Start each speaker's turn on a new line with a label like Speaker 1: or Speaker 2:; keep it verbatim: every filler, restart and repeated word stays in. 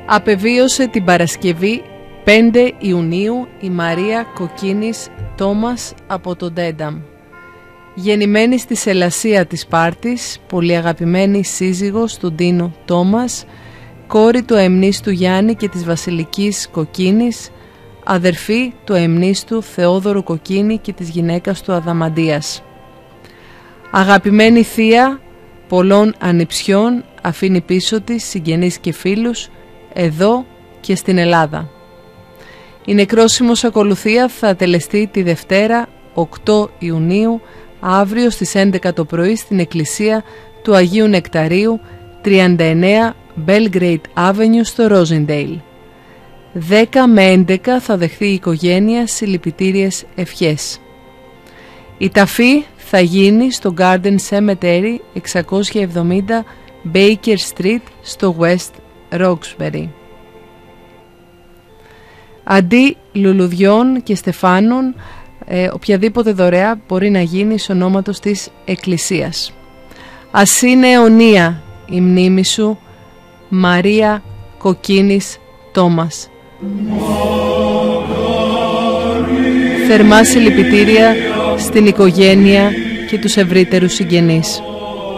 Speaker 1: Απεβίωσε την Παρασκευή πέντε Ιουνίου η Μαρία Κοκκίνης Τόμας από τον Ντένταμ. Γεννημένη στη Σελασία της Σπάρτης, πολύ αγαπημένη σύζυγος του Ντίνου Τόμας, κόρη του αειμνίστου Γιάννη και της Βασιλικής Κοκκίνης, αδερφή του αειμνίστου Θεόδωρου Κοκκίνη και της γυναίκας του Αδαμαντίας. Αγαπημένη θεία πολλών ανιψιών, αφήνει πίσω της συγγενείς και φίλους εδώ και στην Ελλάδα. Η νεκρόσιμος ακολουθία θα τελεστεί τη Δευτέρα οκτώ Ιουνίου αύριο στις έντεκα το πρωί στην εκκλησία του Αγίου Νεκταρίου τριάντα εννέα Belgrade Avenue στο Rosendale. δέκα με έντεκα θα δεχθεί η οικογένεια συλληπιτήριες ευχές. Η ταφή θα γίνει στο Garden Cemetery εξακόσια εβδομήντα Baker Street στο West Roxbury. Αντί λουλουδιών και στεφάνων, ε, οποιαδήποτε δωρεά μπορεί να γίνει εις ονόματος της Εκκλησίας. Ας είναι αιωνία η μνήμη σου, Μαρία Κοκκίνης Τόμας. Θερμά συλληπιτήρια στην οικογένεια και τους ευρύτερους συγγενείς.